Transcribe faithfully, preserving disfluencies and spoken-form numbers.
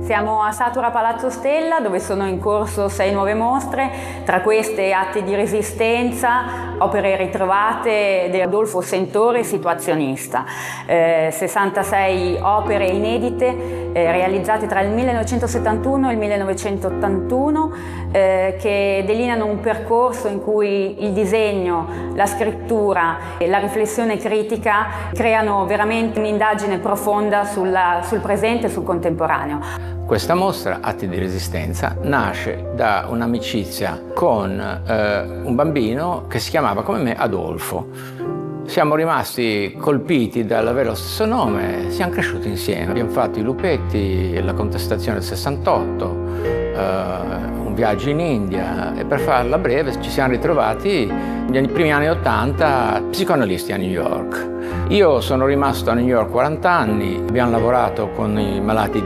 Siamo a Satura Palazzo Stella, dove sono in corso sei nuove mostre, tra queste atti di resistenza, opere ritrovate di Adolfo Sentore, situazionista, eh, sessantasei opere inedite eh, realizzate tra il millenovecentosettantuno e il millenovecentottantuno, eh, che delineano un percorso in cui il disegno, la scrittura e la riflessione critica creano veramente un'indagine profonda sulla, sul presente e sul contemporaneo. Questa mostra, Atti di Resistenza, nasce da un'amicizia con eh, un bambino che si chiamava come me Adolfo. Siamo rimasti colpiti dall'avere lo stesso nome, siamo cresciuti insieme. Abbiamo fatto i lupetti, la contestazione del sessantotto, eh, un viaggio in India e per farla breve ci siamo ritrovati negli primi anni ottanta psicoanalisti a New York. Io sono rimasto a New York quaranta anni, abbiamo lavorato con i malati di